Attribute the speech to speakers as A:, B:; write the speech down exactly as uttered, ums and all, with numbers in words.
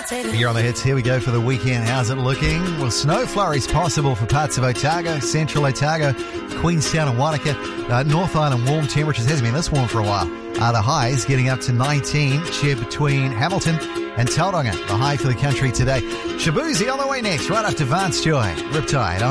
A: You're on the hits. Here we go for the weekend. How's it looking? Well, snow flurries possible for parts of Otago, central Otago, Queenstown and Wanaka. Uh, North Island warm temperatures. Hasn't been this warm for a while. Uh, the highs getting up to nineteen. Shared between Hamilton and Tauranga. The high for the country today. Shabuzi on the way next. Right after Vance Joy. Riptide.